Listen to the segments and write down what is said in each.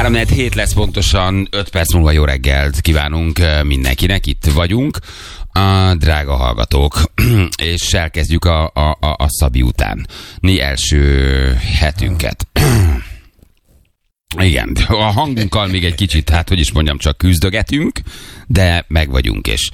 3-4 lesz pontosan, 5 perc múlva jó reggelt kívánunk mindenkinek, itt vagyunk, a drága hallgatók, és elkezdjük a Szabi után első hetünket. Igen, a hangunkkal még egy kicsit, hát hogy is mondjam, csak küzdögetünk, de meg vagyunk, és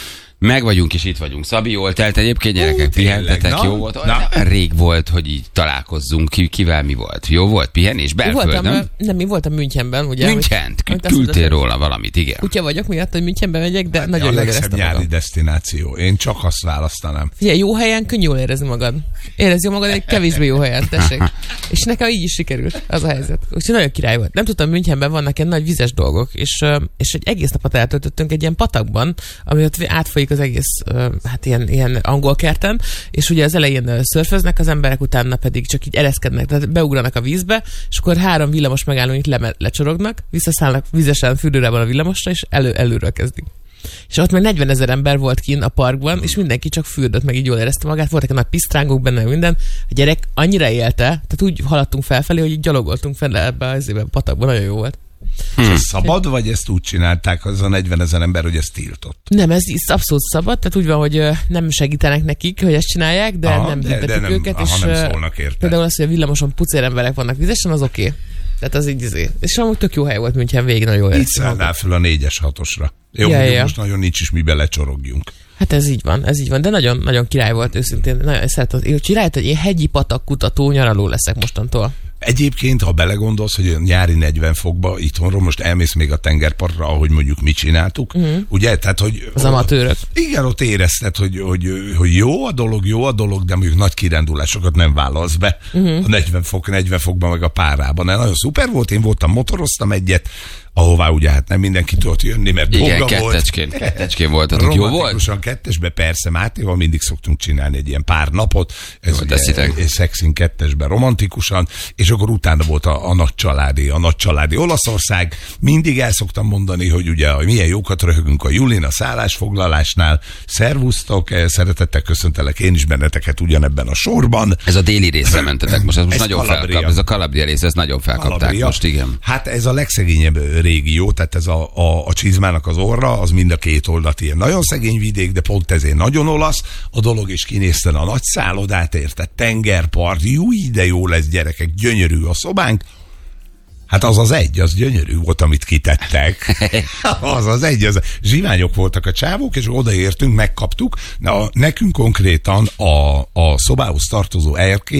itt vagyunk. Szabi, jól telt egyébként, gyerekek, pihentetek, jó volt? Rég volt, hogy így találkozzunk, kivel mi volt? Jó volt pihenés? Belföld, nem? Nem, mi voltam München-ben, ugye? Münchent, küldtél róla valamit, igen. Kutya vagyok miatt, hogy Münchenbe megyek, de hát nagyon jól jól éreztem magam. A legszebb nyári desztináció. Én csak azt választanám. Figyelj, jó helyen könnyű jól érezni magad. Érezd jól magad egy kevésbé jó helyen, tessék. És nekem így is sikerült az a helyzet. Úgyhogy nagyon király volt. Nem tudtam, Münchenben vannak ilyen nagy vizes dolgok, és egy egész napot eltöltöttünk egy ilyen patakban, ami ott átfolyik az egész, hát ilyen angol kerten, és ugye az elején szörföznek az emberek, utána pedig csak így ereszkednek, tehát beugranak a vízbe, és akkor 3 villamos megállóit lecsorognak, visszaszállnak vizesen fürdőrában a villamosra, és előről kezdik. És ott meg 40 000 ember volt kint a parkban, és mindenki csak fürdött, meg így jól érezte magát, voltak nagy pisztrángok benne, minden. A gyerek annyira élte, tehát úgy haladtunk felfelé, hogy így gyalogoltunk fel ebbe a patakban, nagyon jó volt. És ez szabad, vagy ezt úgy csinálták, az a 40 000 ember, hogy ez tiltott? Nem, ez abszolút szabad, tehát úgy van, hogy nem segítenek nekik, hogy ezt csinálják, de nem büntetik őket, és nem szólnak érte. Például az, hogy a villamoson pucér emberek vannak vizesen, az oké. Tehát az így, és amúgy tök jó hely volt München végig, nagyon jól éreztem. Így szállnál föl a 4-es 6-osra. Jó, most nagyon nincs is miben lecsorogjunk. Hát ez így van, de nagyon, nagyon király volt őszintén. Nagyon szeretem, király, hogy én hegyi patakkutató nyaraló leszek mostantól. Egyébként, ha belegondolsz, hogy nyári 40 fokba itthonról most elmész még a tengerpartra, ahogy mondjuk mi csináltuk, ugye? Tehát, hogy az amatőrök. Igen, ott érezted, hogy jó a dolog, de mondjuk nagy kirándulásokat nem vállalsz be a 40 fokban meg a párában. De nagyon szuper volt, én motoroztam egyet, ahová ugye hát nem mindenki tudott jönni, mert dolga volt. Kettecskén voltatok, jó volt? Romantikusan kettesbe, persze, Mátéval mindig szoktunk csinálni egy ilyen pár napot, ez ugye Szexin kettesben romantikusan, és akkor utána volt a nagy családi Olaszország. Mindig el szoktam mondani, hogy ugye milyen jókat röhögünk a Julin a szállásfoglalásnál. Szervusztok, szeretettel köszöntelek én is benneteket ugyanebben a sorban. Ez a déli részre mentetek most, ez nagyon felkap. Ez a Calabria rész, ez nagyon felkapták Calabria. Most, igen. Hát ez a legszegényebb régió, tehát ez a csizmának az orra, az mind a két oldalt ilyen nagyon szegény vidék, de pont ezért nagyon olasz a dolog, és kinézten a nagy szállodát, érted, tengerpart, de jó lesz, gyerekek, gyönyörű a szobánk. Hát az gyönyörű volt, amit kitettek. Az zsiványok voltak a csávók, és odaértünk, megkaptuk. Nekünk konkrétan a szobához tartozó erkély,